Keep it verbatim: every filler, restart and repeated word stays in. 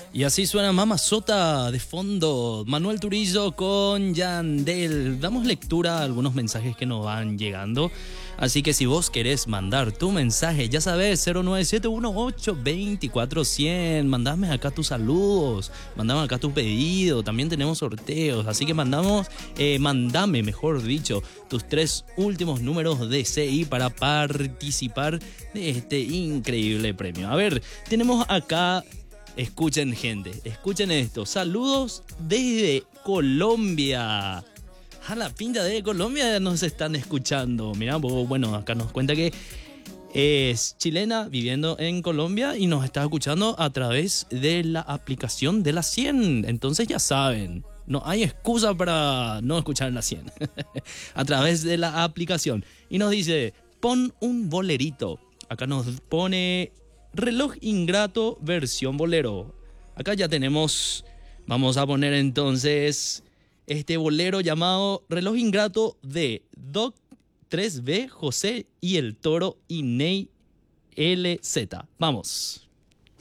Y así suena Mamazota de fondo, Manuel Turizo con Yandel. Damos lectura a algunos mensajes que nos van llegando. Así que si vos querés mandar tu mensaje, ya sabés, cero nueve siete uno ocho dos cuatro cero cero. Mandame acá tus saludos, mandame acá tu pedido. También tenemos sorteos, así que mandamos, eh, mandame, mejor dicho, tus tres últimos números de C I para participar de este increíble premio. A ver, tenemos acá... Escuchen, gente, escuchen esto. Saludos desde Colombia. A la pinta de Colombia nos están escuchando. Mirá, bueno, acá nos cuenta que es chilena viviendo en Colombia y nos está escuchando a través de la aplicación de la cien. Entonces ya saben, no hay excusa para no escuchar la cien. A través de la aplicación. Y nos dice, pon un bolerito. Acá nos pone... Reloj Ingrato versión bolero. Acá ya tenemos, vamos a poner entonces este bolero llamado Reloj Ingrato de Doc tres B, José y el Toro y Ney L Z. Vamos.